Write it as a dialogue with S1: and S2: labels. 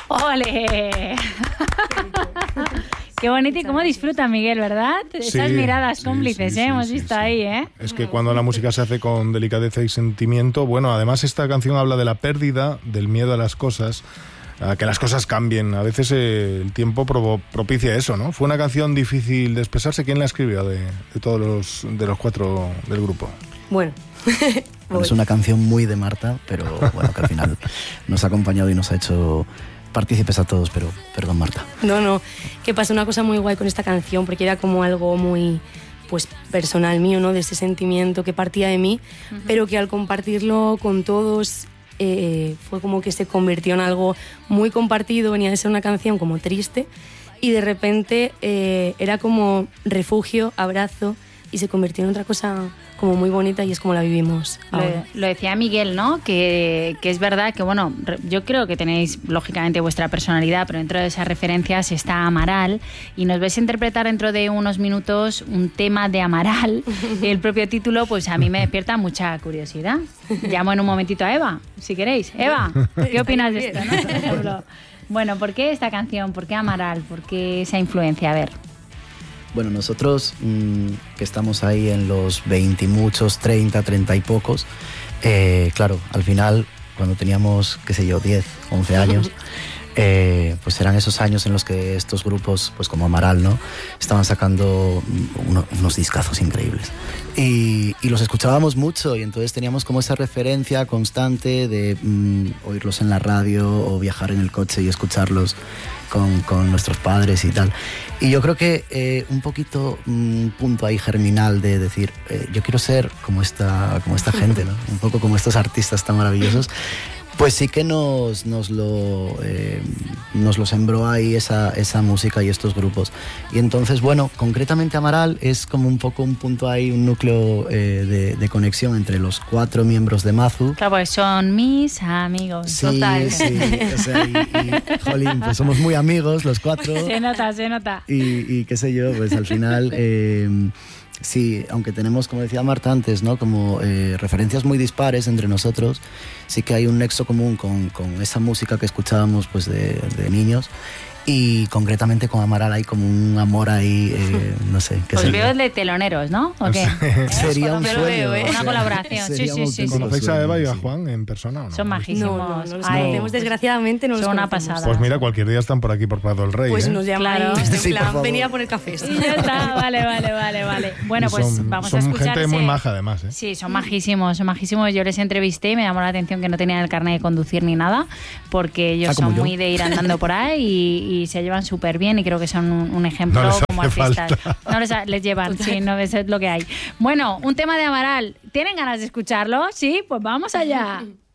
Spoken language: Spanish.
S1: ¡Ole! Qué bonito y cómo disfruta Miguel, ¿verdad? Esas miradas cómplices, sí, hemos visto ahí, ¿eh?
S2: Es que cuando la música se hace con delicadeza y sentimiento, bueno, además esta canción habla de la pérdida, del miedo a las cosas, a que las cosas cambien. A veces el tiempo propicia eso, ¿no? Fue una canción difícil de expresarse. ¿Quién la escribió de todos los cuatro del grupo?
S3: Bueno...
S4: Es una canción muy de Marta, pero bueno, que al final nos ha acompañado y nos ha hecho partícipes a todos, pero perdón, Marta.
S3: No, que pasó una cosa muy guay con esta canción, porque era como algo muy pues personal mío, ¿no? De ese sentimiento que partía de mí, pero que al compartirlo con todos fue como que se convirtió en algo muy compartido. Venía de ser una canción como triste y de repente era como refugio, abrazo, y se convirtió en otra cosa como muy bonita, y es como la vivimos ahora.
S1: Lo decía Miguel, ¿no? Que es verdad que, bueno, yo creo que tenéis lógicamente vuestra personalidad, pero dentro de esas referencias está Amaral, y nos vais a interpretar dentro de unos minutos un tema de Amaral. El propio título, pues a mí me despierta mucha curiosidad. Llamo en un momentito a Eva, si queréis. Eva, ¿qué opinas de esto, no? Por ejemplo. Bueno, ¿por qué esta canción? ¿Por qué Amaral? ¿Por qué esa influencia? A ver.
S4: Bueno, nosotros que estamos ahí en los 20 y muchos, 30 y pocos, claro, al final, cuando teníamos, qué sé yo, 10, 11 años, pues eran esos años en los que estos grupos, pues como Amaral, ¿no?, estaban sacando unos discazos increíbles. Y los escuchábamos mucho, y entonces teníamos como esa referencia constante de oírlos en la radio o viajar en el coche y escucharlos con nuestros padres y tal. Y yo creo que un poquito un punto ahí germinal de decir, yo quiero ser como esta gente, ¿no? Un poco como estos artistas tan maravillosos. Pues sí que nos lo sembró ahí esa música y estos grupos. Y entonces, bueno, concretamente Amaral es como un poco un punto ahí, un núcleo de conexión entre los 4 miembros de Mazu.
S1: Claro, pues son mis amigos,
S4: sí,
S1: total.
S4: Sí, o sea, y jolín, pues somos muy amigos los 4.
S1: Se nota.
S4: Y qué sé yo, pues al final... sí, aunque tenemos, como decía Marta antes, ¿no?, como referencias muy dispares entre nosotros, sí que hay un nexo común con esa música que escuchábamos pues de niños, y concretamente con Amaral hay como un amor ahí, no sé.
S1: Os veo de teloneros, ¿no? ¿O qué?
S4: Sería un sueño.
S1: Una colaboración, sí.
S2: ¿Conocéis a Eva y a Juan en persona o no?
S1: Son majísimos.
S3: No los conocemos, desgraciadamente no los
S1: conocemos.
S3: Son una pasada.
S2: Pues mira, cualquier día están por aquí por Prado del Rey.
S3: Pues nos llaman,
S1: claro.
S3: en plan, venir a poner cafés.
S1: Y ya está, vale. Bueno, pues vamos a escuchar.
S2: Son gente muy maja, además, ¿eh?
S1: Sí, son majísimos. Yo les entrevisté y me llamó la atención que no tenían el carnet de conducir ni nada, porque ellos son muy de ir andando por ahí y se llevan súper bien, y creo que son un ejemplo como artistas. No les llevan, sí, no es lo que hay. Bueno, un tema de Amaral. ¿Tienen ganas de escucharlo? Sí, pues vamos allá.